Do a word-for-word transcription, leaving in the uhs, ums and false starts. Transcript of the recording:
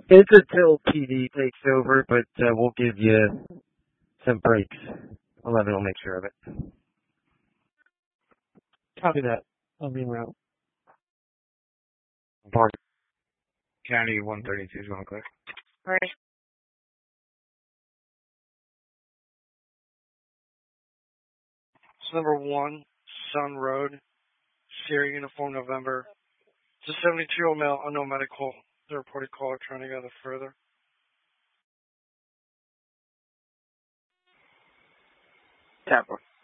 It's until P D takes over, but uh, we'll give you some breaks. eleven will make sure of it. Copy that. I'll be en route. Park County one thirty-two is going to click. Right. It's number one, Sun Road, Sierra Uniform November. It's a seventy-two-year-old male, unknown medical. The reported caller trying to gather further. Tampa.